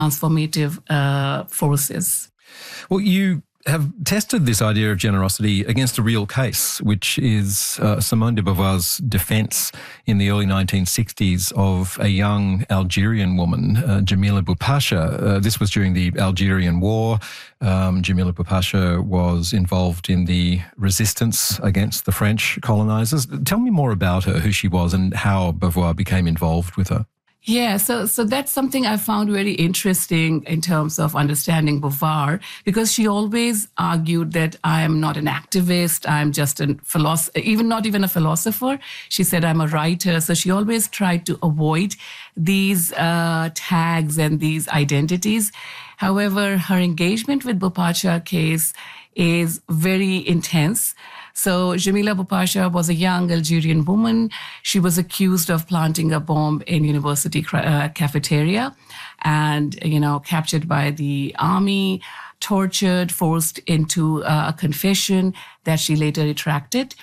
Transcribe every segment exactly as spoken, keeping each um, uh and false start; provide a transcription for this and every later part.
transformative uh, forces. Well, you have tested this idea of generosity against a real case, which is uh, Simone de Beauvoir's defence in the early nineteen sixties of a young Algerian woman, uh, Jamila Boupacha. Uh, this was during the Algerian War. Um, Jamila Boupacha was involved in the resistance against the French colonisers. Tell me more about her, who she was, and how Beauvoir became involved with her. Yeah, so so that's something I found very interesting in terms of understanding Beauvoir, because she always argued that I am not an activist, I'm just a philosopher, even not even a philosopher. She said I'm a writer. So she always tried to avoid these uh, tags and these identities. However, her engagement with Boupacha case is very intense. So Jamila Boupacha was a young Algerian woman. She was accused of planting a bomb in university uh, cafeteria and, you know, captured by the army, tortured, forced into uh, a confession that she later retracted.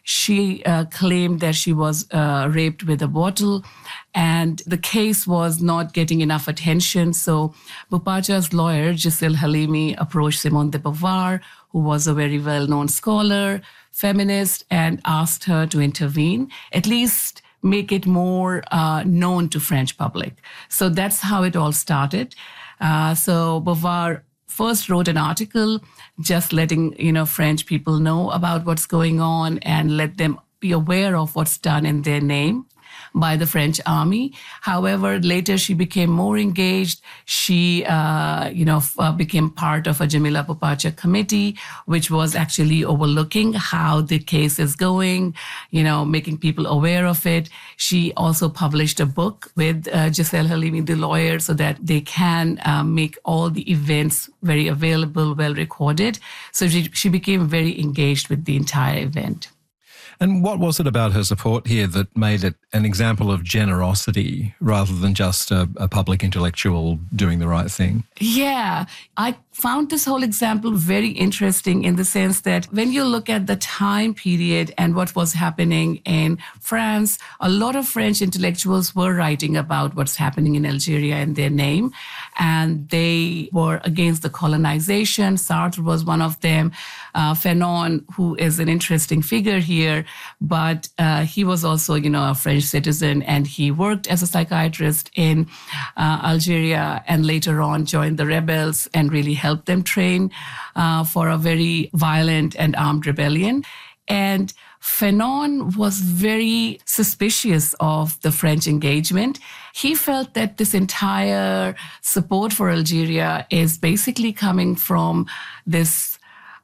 She uh, claimed that she was uh, raped with a bottle, and the case was not getting enough attention. So Boupacha's lawyer, Gisèle Halimi, approached Simone de Beauvoir, who was a very well-known scholar, feminist, and asked her to intervene, at least make it more uh, known to French public. So that's how it all started. Uh, so Beauvoir first wrote an article just letting, you know, French people know about what's going on and let them be aware of what's done in their name by the French army. However, later she became more engaged. She, uh, you know, f- uh, became part of a Jamila Boupacha committee, which was actually overlooking how the case is going, you know, making people aware of it. She also published a book with uh, Gisèle Halimi, the lawyer, so that they can uh, make all the events very available, well recorded. So she, she became very engaged with the entire event. And what was it about her support here that made it an example of generosity rather than just a, a public intellectual doing the right thing? Yeah, I found this whole example very interesting in the sense that when you look at the time period and what was happening in France, a lot of French intellectuals were writing about what's happening in Algeria in their name, and they were against the colonization. Sartre was one of them. Uh, Fanon, who is an interesting figure here, but uh, he was also, you know, a French citizen, and he worked as a psychiatrist in uh, Algeria and later on joined the rebels and really helped them train uh, for a very violent and armed rebellion. And Fanon was very suspicious of the French engagement. He felt that this entire support for Algeria is basically coming from this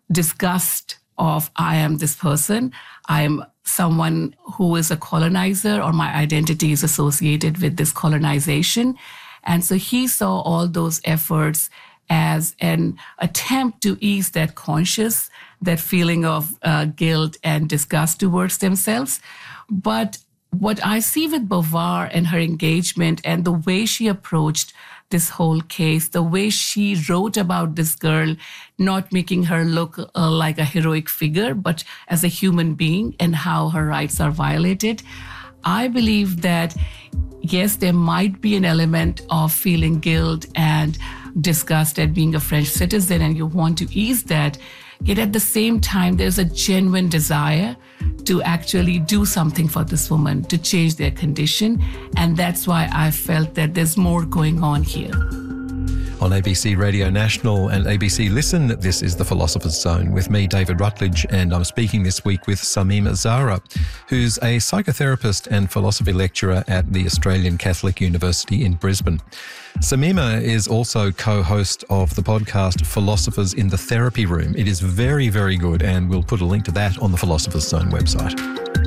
disgust of, I am this person, I am someone who is a colonizer, or my identity is associated with this colonization. And so he saw all those efforts as an attempt to ease that conscience, that feeling of uh, guilt and disgust towards themselves. But what I see with Beauvoir and her engagement and the way she approached this whole case, the way she wrote about this girl, not making her look uh, like a heroic figure, but as a human being and how her rights are violated, I believe that, yes, there might be an element of feeling guilt and disgust at being a French citizen, and you want to ease that. Yet at the same time, there's a genuine desire to actually do something for this woman, to change their condition. And that's why I felt that there's more going on here. On A B C Radio National and A B C Listen, this is The Philosopher's Zone with me, David Rutledge, and I'm speaking this week with Sameema Zahra, who's a psychotherapist and philosophy lecturer at the Australian Catholic University in Brisbane. Sameema is also co-host of the podcast Philosophers in the Therapy Room. It is very, very good, and we'll put a link to that on the Philosopher's Zone website.